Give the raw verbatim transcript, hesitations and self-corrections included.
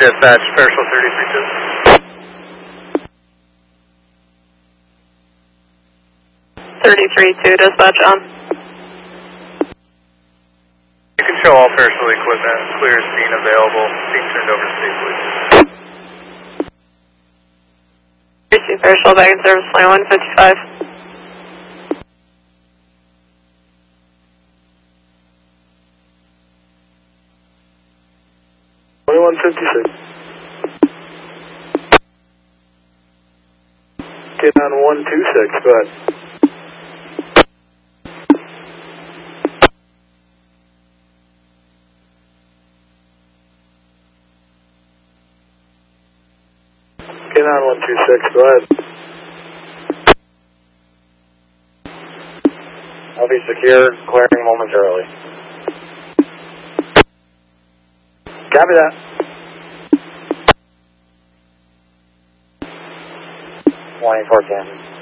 dispatch, Parashel thirty-three two. thirty-three two, dispatch on. You can show all Parashel equipment, clear scene available, being turned over safely. thirty-two Parashel, back in service, twenty-one fifty-five. twenty-one fifty-six. Get on one two six, go ahead. Get on one two six, go ahead. I'll be secure, clearing momentarily. Copy that. twenty-four ten.